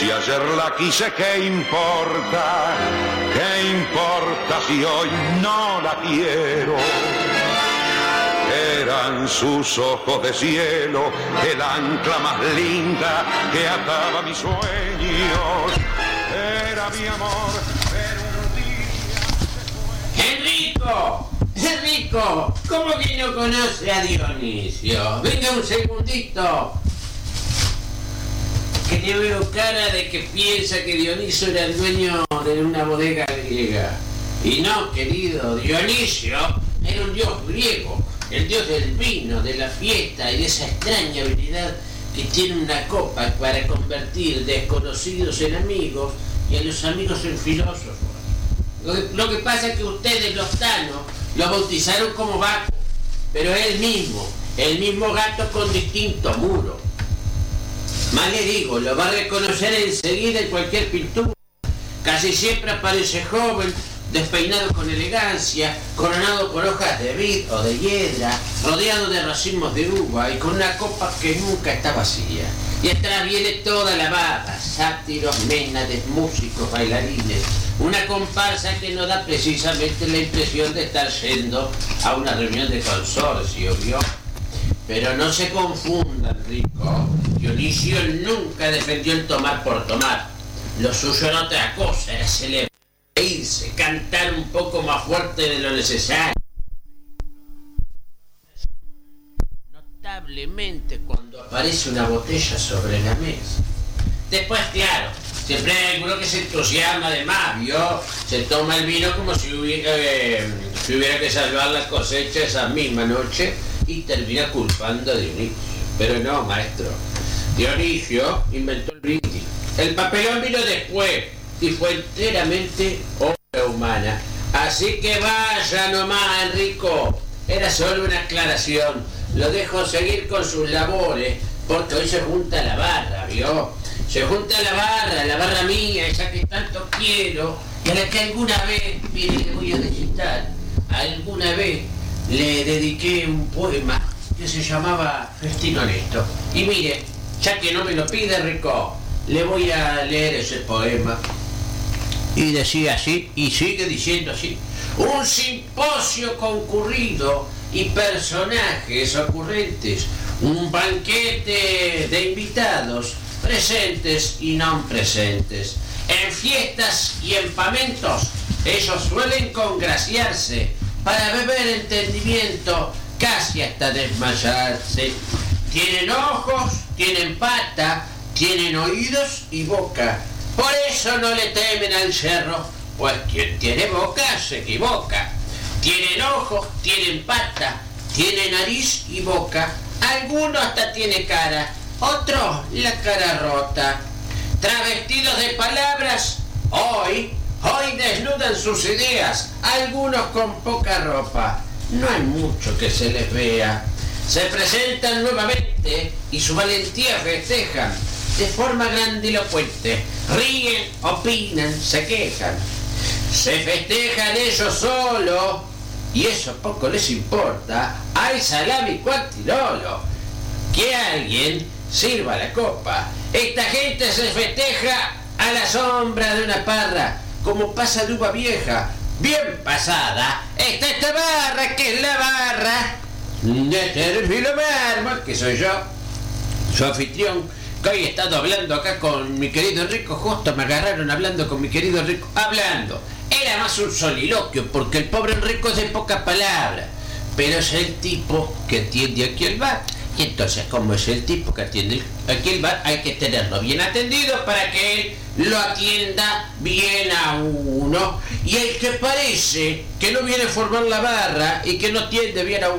Si ayer la quise, ¿qué importa? ¿Qué importa si hoy no la quiero? Eran sus ojos de cielo, el ancla más linda que ataba mis sueños. Era mi amor, pero un día se fue. ¡Enrico! ¡Enrico! ¿Cómo que no conoce a Dionisio? Venga un segundito. Que le veo cara de que piensa que Dionisio era el dueño de una bodega griega. Y no, querido, Dionisio era un dios griego, el dios del vino, de la fiesta y de esa extraña habilidad que tiene una copa para convertir desconocidos en amigos y a los amigos en filósofos. Lo que pasa es que ustedes, los tanos, lo bautizaron como Baco, pero es el mismo gato con distinto muro. Más le digo, lo va a reconocer enseguida en cualquier pintura. Casi siempre aparece joven, despeinado con elegancia, coronado por hojas de vid o de hiedra, rodeado de racimos de uva y con una copa que nunca está vacía. Y atrás viene toda la barra, sátiros, ménades, músicos, bailarines. Una comparsa que no da precisamente la impresión de estar yendo a una reunión de consorcio, ¿vio? Pero no se confundan, Rico. Dionisio nunca defendió el tomar por tomar. Lo suyo era otra cosa, era celebrar, reírse, cantar un poco más fuerte de lo necesario. Notablemente cuando aparece una botella sobre la mesa. Después, claro, siempre hay alguno que se entusiasma de más, ¿vio? Se toma el vino como si hubiera que salvar la cosecha esa misma noche y termina culpando a Dionisio. Pero no, maestro. Dionisio inventó el brindis. El papelón vino después y fue enteramente obra humana. Así que vaya nomás, Enrico. Era solo una aclaración. Lo dejo seguir con sus labores, porque hoy se junta la barra, ¿vio? Se junta la barra mía, esa que tanto quiero, y a la que alguna vez, mire, le voy a recitar, alguna vez le dediqué un poema que se llamaba Festín Honesto. Y mire, ya que no me lo pide, Rico, le voy a leer ese poema. Y decía así, y sigue diciendo así: un simposio concurrido y personajes ocurrentes, un banquete de invitados, presentes y no presentes. En fiestas y empamentos, ellos suelen congraciarse para beber entendimiento casi hasta desmayarse. Tienen ojos, tienen pata, tienen oídos y boca. Por eso no le temen al yerro, pues quien tiene boca se equivoca. Tienen ojos, tienen pata, tienen nariz y boca. Alguno hasta tiene cara, otros la cara rota. Travestidos de palabras, hoy desnudan sus ideas, algunos con poca ropa. No hay mucho que se les vea. Se presentan nuevamente y su valentía festejan de forma grandilocuente. Ríen, opinan, se quejan. Se festejan ellos solos y eso poco les importa. Hay salami cuantilolo. Que alguien sirva la copa. Esta gente se festeja a la sombra de una parra, como pasa de uva vieja, bien pasada. Está esta barra, que es la barra de Terfilo Mármol, que soy yo, su anfitrión, que hoy he estado hablando acá con mi querido Enrico. Justo me agarraron hablando con mi querido Enrico. Hablando. Era más un soliloquio, porque el pobre Enrico es de pocas palabras, pero es el tipo que atiende aquí el bar. Y entonces, como es el tipo que atiende aquí el bar, hay que tenerlo bien atendido para que él lo atienda bien a uno. Y el que parece que no viene a formar la barra y que no atiende bien a